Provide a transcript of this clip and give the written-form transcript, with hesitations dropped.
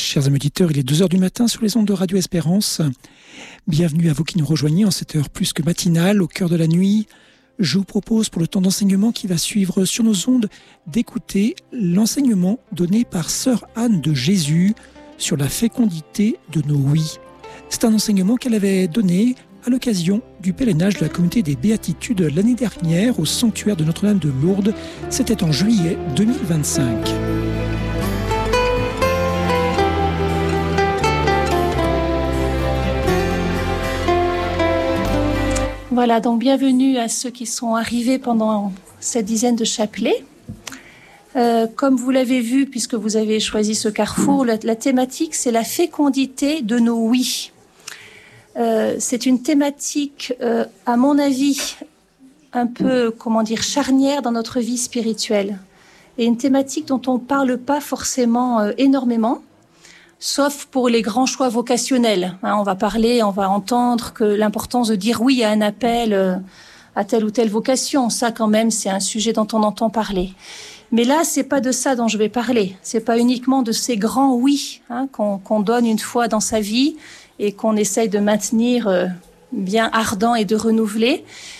Chers amis auditeurs, il est 2h du matin sur les ondes de Radio Espérance. Bienvenue à vous qui nous rejoignez en cette heure plus que matinale, au cœur de la nuit. Je vous propose pour le temps d'enseignement qui va suivre sur nos ondes d'écouter l'enseignement donné par Sœur Anne de Jésus sur la fécondité de nos oui. C'est un enseignement qu'elle avait donné à l'occasion du pèlerinage de la communauté des Béatitudes l'année dernière au sanctuaire de Notre-Dame de Lourdes. C'était en juillet 2025. Voilà, donc bienvenue à ceux qui sont arrivés pendant cette dizaine de chapelets. Comme vous l'avez vu, puisque vous avez choisi ce carrefour, la thématique, c'est la fécondité de nos oui. C'est une thématique, à mon avis, un peu, charnière dans notre vie spirituelle. Et une thématique dont on ne parle pas forcément énormément, sauf pour les grands choix vocationnels. On va entendre que l'importance de dire oui à un appel à telle ou telle vocation, ça quand même, c'est un sujet dont on entend parler. Mais là, c'est pas de ça dont je vais parler. C'est pas uniquement de ces grands oui qu'on donne une fois dans sa vie et qu'on essaye de maintenir bien ardent et de renouveler.